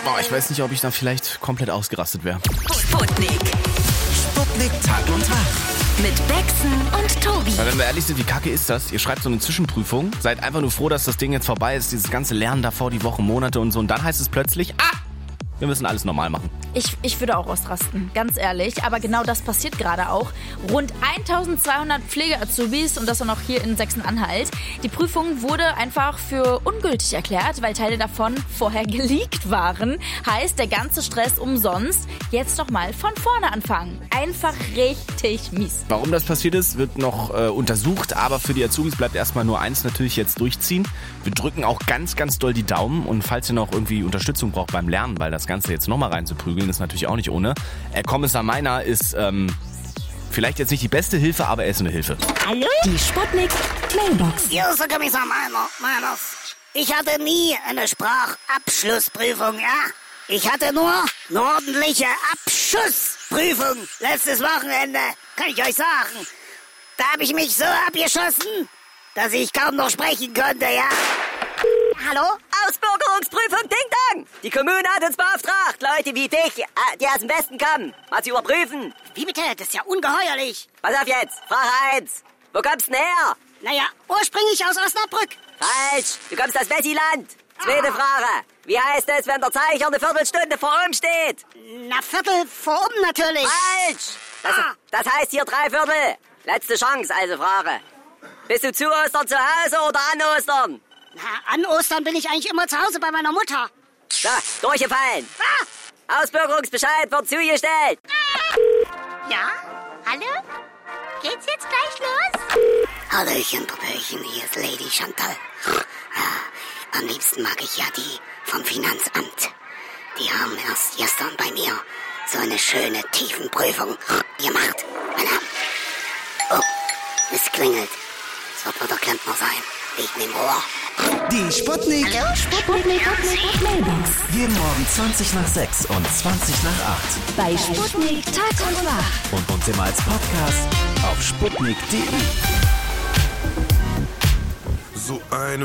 Boah, ich weiß nicht, ob ich da vielleicht komplett ausgerastet wäre. Sputnik. Sputnik Tag und Tag. Mit Bexen und Tobi. Weil wenn wir ehrlich sind, wie kacke ist das? Ihr schreibt so eine Zwischenprüfung, seid einfach nur froh, dass das Ding jetzt vorbei ist, dieses ganze Lernen davor, die Wochen, Monate und so. Und dann heißt es plötzlich, wir müssen alles normal machen. Ich würde auch ausrasten, ganz ehrlich. Aber genau das passiert gerade auch. Rund 1200 Pflege-Azubis und das auch noch hier in Sachsen-Anhalt. Die Prüfung wurde einfach für ungültig erklärt, weil Teile davon vorher geleakt waren. Heißt, der ganze Stress umsonst. Jetzt nochmal von vorne anfangen. Einfach richtig mies. Warum das passiert ist, wird noch untersucht. Aber für die Azubis bleibt erstmal nur eins natürlich jetzt durchziehen. Wir drücken auch ganz, ganz doll die Daumen. Und falls ihr noch irgendwie Unterstützung braucht beim Lernen, weil das Ganze jetzt nochmal reinzuprügeln, ist natürlich auch nicht ohne. Kommissar Meiner ist vielleicht jetzt nicht die beste Hilfe, aber er ist eine Hilfe. Hallo? Die Sputnik Mailbox. Hier ist der Kommissar Meiners. Ich hatte nie eine Sprachabschlussprüfung, ja? Ich hatte nur eine ordentliche Abschussprüfung letztes Wochenende, kann ich euch sagen. Da habe ich mich so abgeschossen, dass ich kaum noch sprechen konnte, ja? Hallo? Ausbürgerungsprüfung Ding Dong! Die Kommune hat uns beauftragt, Leute wie dich, die aus dem Westen kommen, mal zu überprüfen. Wie bitte? Das ist ja ungeheuerlich. Pass auf jetzt, Frage 1. Wo kommst du denn her? Naja, ursprünglich aus Osnabrück. Falsch, du kommst aus Wessiland. Zweite Frage. Wie heißt es, wenn der Zeiger eine Viertelstunde vor oben steht? Na, Viertel vor oben natürlich. Falsch! Das heißt hier 3/4. Letzte Chance, also Frage. Bist du zu Ostern zu Hause oder an Ostern? Na, an Ostern bin ich eigentlich immer zu Hause bei meiner Mutter. So, durchgefallen. Ausbürgerungsbescheid wird zugestellt. Ja? Hallo? Geht's jetzt gleich los? Hallöchen, Popöchen, hier ist Lady Chantal. Am liebsten mag ich ja die vom Finanzamt. Die haben erst gestern bei mir so eine schöne Tiefenprüfung gemacht. Oh, es klingelt. Es wird wohl der Klempner sein. Liegt im Rohr. Die Sputnik. Hallo? Sputnik Mailbox. Jeden Morgen 20 nach 6 und 20 nach 8. Bei Sputnik Tag und Wach. Und uns immer als Podcast auf sputnik.de. So eine